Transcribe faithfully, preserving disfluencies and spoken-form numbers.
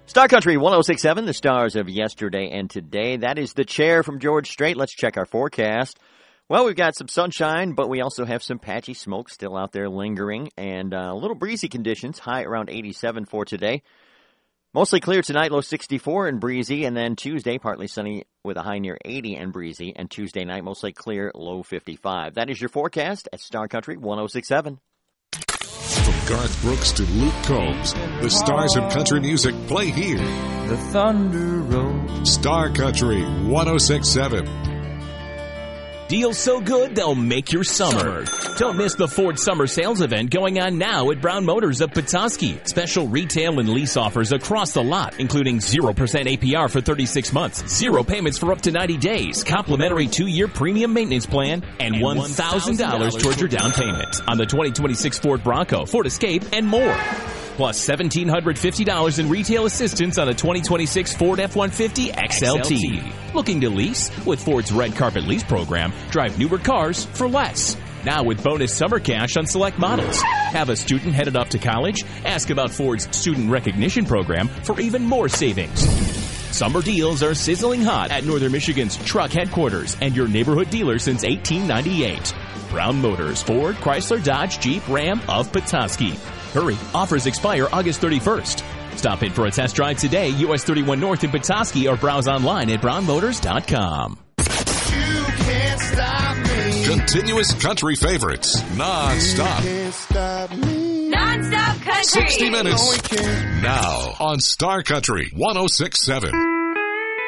Star Country one oh six point seven, the stars of yesterday and today. That is The Chair from George Strait. Let's check our forecast. Well, we've got some sunshine, but we also have some patchy smoke still out there lingering, and uh, a little breezy conditions, high around eighty-seven for today. Mostly clear tonight, low sixty-four and breezy, and then Tuesday, partly sunny with a high near eighty and breezy, and Tuesday night, mostly clear, low fifty-five. That is your forecast at Star Country one oh six point seven. From Garth Brooks to Luke Combs, the stars of country music play here. The Thunder Road. Star Country one oh six point seven. Deals so good, they'll make your summer. Don't miss the Ford Summer Sales Event going on now at Brown Motors of Petoskey. Special retail and lease offers across the lot, including zero percent A P R for thirty-six months, zero payments for up to ninety days, complimentary two-year premium maintenance plan, and one thousand dollars towards your down payment on the twenty twenty-six Ford Bronco, Ford Escape, and more. Plus one thousand seven hundred fifty dollars in retail assistance on a twenty twenty-six Ford F one fifty X L T. Looking to lease? With Ford's Red Carpet Lease program, drive newer cars for less. Now with bonus summer cash on select models. Have a student headed off to college? Ask about Ford's Student Recognition program for even more savings. Summer deals are sizzling hot at Northern Michigan's truck headquarters and your neighborhood dealer since eighteen ninety-eight. Brown Motors, Ford, Chrysler, Dodge, Jeep, Ram of Petoskey. Hurry, offers expire August thirty-first. Stop in for a test drive today, U S thirty-one North in Petoskey, or browse online at brown motors dot com. You can't stop me. Continuous country favorites, non-stop. You can't stop me. Non-stop country. sixty minutes. No, we can't. Now on Star Country one oh six point seven.